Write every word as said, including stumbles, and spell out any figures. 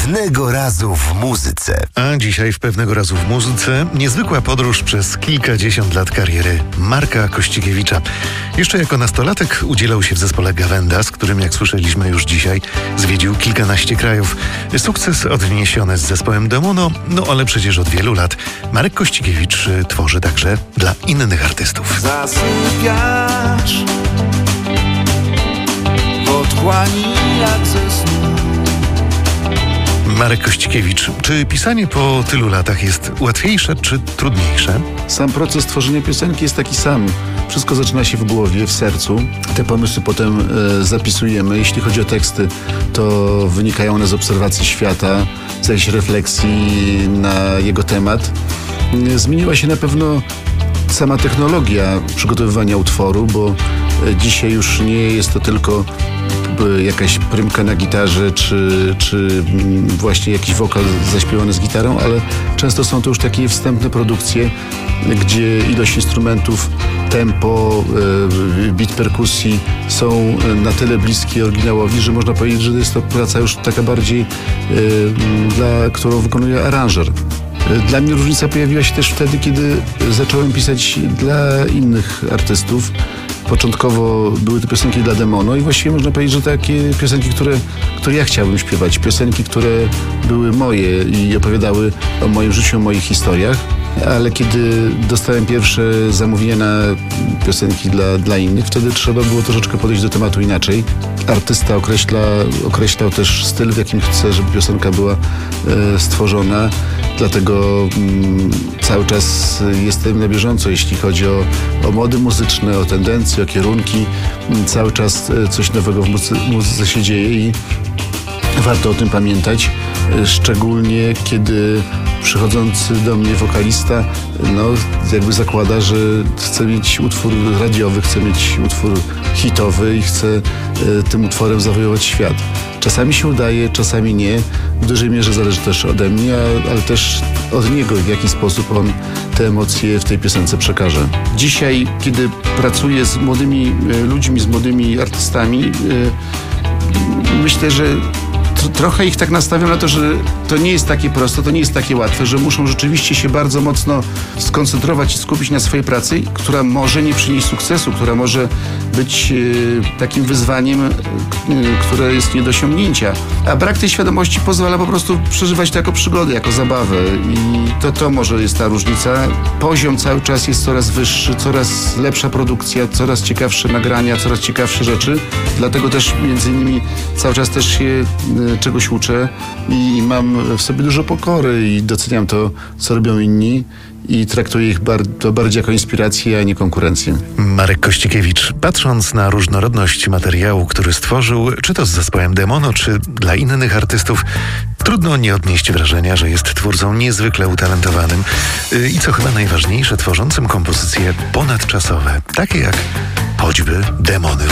Pewnego razu w muzyce. A dzisiaj w Pewnego razu w muzyce niezwykła podróż przez kilkadziesiąt lat kariery Marka Kościkiewicza. Jeszcze jako nastolatek udzielał się w zespole Gawenda, z którym, jak słyszeliśmy już dzisiaj, zwiedził kilkanaście krajów. Sukces odniesiony z zespołem Demono, no ale przecież od wielu lat Marek Kościkiewicz tworzy także dla innych artystów. Zasypiasz w otchłani jak ze snu. Marek Kościkiewicz, czy pisanie po tylu latach jest łatwiejsze czy trudniejsze? Sam proces tworzenia piosenki jest taki sam. Wszystko zaczyna się w głowie, w sercu. Te pomysły potem e, zapisujemy. Jeśli chodzi o teksty, to wynikają one z obserwacji świata, z jakiejś refleksji na jego temat. E, zmieniła się na pewno sama technologia przygotowywania utworu, bo e, dzisiaj już nie jest to tylko jakaś prymka na gitarze, czy, czy właśnie jakiś wokal zaśpiewany z gitarą, ale często są to już takie wstępne produkcje, gdzie ilość instrumentów, tempo, beat perkusji są na tyle bliskie oryginałowi, że można powiedzieć, że jest to praca już taka bardziej, dla którą wykonuje aranżer. Dla mnie różnica pojawiła się też wtedy, kiedy zacząłem pisać dla innych artystów. Początkowo były to piosenki dla Demono i właściwie można powiedzieć, że takie piosenki, które, które ja chciałbym śpiewać. Piosenki, które były moje i opowiadały o moim życiu, o moich historiach. Ale kiedy dostałem pierwsze zamówienia na piosenki dla, dla innych, wtedy trzeba było troszeczkę podejść do tematu inaczej. Artysta określa, określał też styl, w jakim chce, żeby piosenka była e, stworzona. Dlatego mm, cały czas jestem na bieżąco, jeśli chodzi o, o mody muzyczne, o tendencje, o kierunki. Cały czas coś nowego w muzy- muzyce się dzieje i warto o tym pamiętać, szczególnie kiedy przychodzący do mnie wokalista no, jakby zakłada, że chce mieć utwór radiowy, chce mieć utwór hitowy i chce y, tym utworem zawojować świat. Czasami się udaje, czasami nie. W dużej mierze zależy też ode mnie, a, ale też od niego, w jaki sposób on te emocje w tej piosence przekaże. Dzisiaj, kiedy pracuję z młodymi y, ludźmi, z młodymi artystami, y, myślę, że trochę ich tak nastawiam na to, że to nie jest takie proste, to nie jest takie łatwe, że muszą rzeczywiście się bardzo mocno skoncentrować i skupić na swojej pracy, która może nie przynieść sukcesu, która może być e, takim wyzwaniem, e, które jest nie do osiągnięcia. A brak tej świadomości pozwala po prostu przeżywać to jako przygodę, jako zabawę i to, to może jest ta różnica. Poziom cały czas jest coraz wyższy, coraz lepsza produkcja, coraz ciekawsze nagrania, coraz ciekawsze rzeczy. Dlatego też między innymi cały czas też się e, czegoś uczę i mam w sobie dużo pokory i doceniam to, co robią inni i traktuję ich bar- to bardziej jako inspirację, a nie konkurencję. Marek Kościkiewicz, patrząc na różnorodność materiału, który stworzył, czy to z zespołem Demono, czy dla innych artystów, trudno nie odnieść wrażenia, że jest twórcą niezwykle utalentowanym i co chyba najważniejsze, tworzącym kompozycje ponadczasowe, takie jak choćby Demony.